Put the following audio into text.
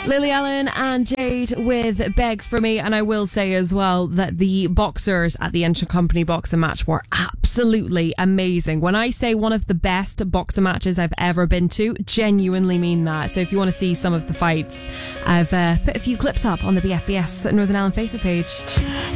Lily Allen and Jade with Beg For Me. And I will say as well that the boxers at the Inter-Company boxing match were absolutely amazing. When I say one of the best boxing matches I've ever been to, genuinely mean that. So if you want to see some of the fights, I've put a few clips up on the BFBS Northern Ireland Facebook page.